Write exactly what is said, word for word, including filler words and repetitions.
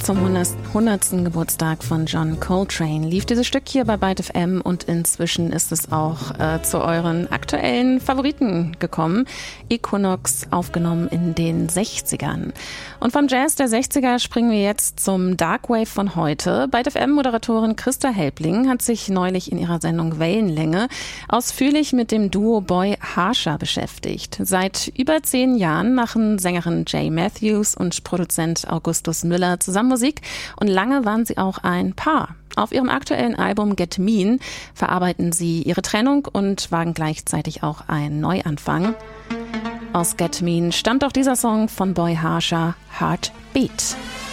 Zum hundertsten Geburtstag von John Coltrane lief dieses Stück hier bei Byte F M und inzwischen ist es auch äh, zu euren aktuellen Favoriten gekommen. Equinox, aufgenommen in den sechzigern. Und vom Jazz der sechziger springen wir jetzt zum Darkwave von heute. Byte F M-Moderatorin Christa Helbling hat sich neulich in ihrer Sendung Wellenlänge ausführlich mit dem Duo Boy Harsha beschäftigt. Seit über zehn Jahren machen Sängerin Jay Matthews und Produzent Augustus Müller zusammen Musik und lange waren sie auch ein Paar. Auf ihrem aktuellen Album Get Mean verarbeiten sie ihre Trennung und wagen gleichzeitig auch einen Neuanfang. Aus Get Mean stammt auch dieser Song von Boy Harsha, Heartbeat.